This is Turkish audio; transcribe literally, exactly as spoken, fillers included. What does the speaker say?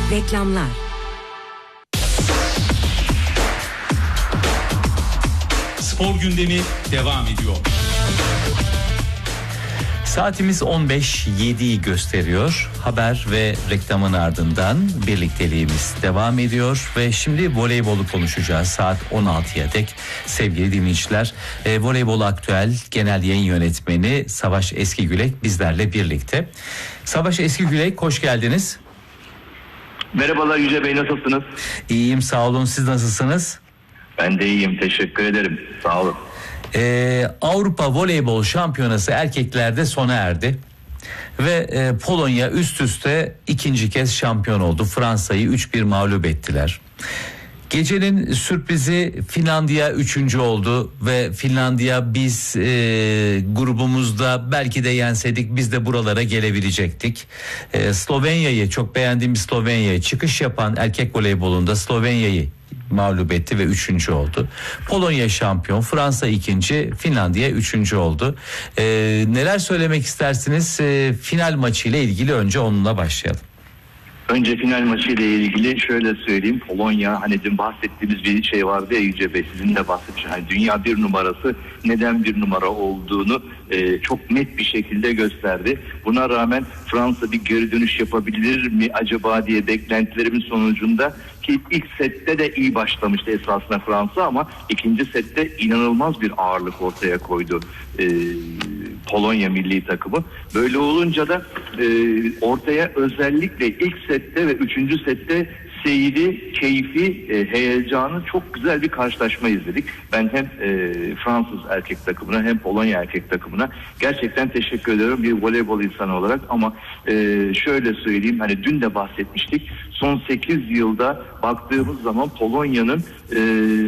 Reklamlar. Spor gündemi devam ediyor. Saatimiz on beş yediyi gösteriyor. Haber ve reklamın ardından birlikteliğimiz devam ediyor ve şimdi voleybolu konuşacağız saat on altıya dek. Sevgili dinleyiciler, e, Voleybol Aktüel Genel Yayın Yönetmeni Savaş Eskigülek bizlerle birlikte. Savaş Eskigülek, hoş geldiniz. Merhabalar Yüce Bey, nasılsınız? İyiyim, sağ olun, siz nasılsınız? Ben de iyiyim, teşekkür ederim, sağ olun. Ee, Avrupa Voleybol Şampiyonası erkeklerde sona erdi ve e, Polonya üst üste ikinci kez şampiyon oldu. Fransa'yı üç bir mağlup ettiler. Gecenin sürprizi Finlandiya üçüncü oldu ve Finlandiya biz e, grubumuzda belki de yenseydik biz de buralara gelebilecektik. E, Slovenya'yı, çok beğendiğim Slovenya'yı, çıkış yapan erkek voleybolunda Slovenya'yı mağlup etti ve üçüncü oldu. Polonya şampiyon, Fransa ikinci, Finlandiya üçüncü oldu. Ee, neler söylemek istersiniz? Ee, final maçı ile ilgili önce onunla başlayalım. Önce final maçı ile ilgili şöyle söyleyeyim. Polonya, hani dün bahsettiğimiz bir şey vardı ya Yüce Bey, sizin de bahsetmişsiniz. Hani dünya bir numarası neden bir numara olduğunu e, çok net bir şekilde gösterdi. Buna rağmen Fransa bir geri dönüş yapabilir mi acaba diye beklentilerimin sonucunda, ki ilk sette de iyi başlamıştı esasında Fransa ama ikinci sette inanılmaz bir ağırlık ortaya koydu e, Polonya milli takımı. Böyle olunca da e, ortaya özellikle ilk sette ve üçüncü sette seyri, keyfi, e, heyecanı, çok güzel bir karşılaşma izledik. Ben hem e, Fransız erkek takımına hem Polonya erkek takımına gerçekten teşekkür ediyorum bir voleybol insanı olarak. Ama e, şöyle söyleyeyim, hani dün de bahsetmiştik. Son sekiz yılda baktığımız zaman Polonya'nın e,